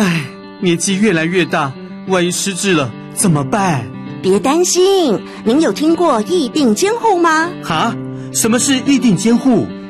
唉，年纪越来越大，万一失智了怎么办？ 别担心，您有听过意定监护吗？ 哈？什么是意定监护？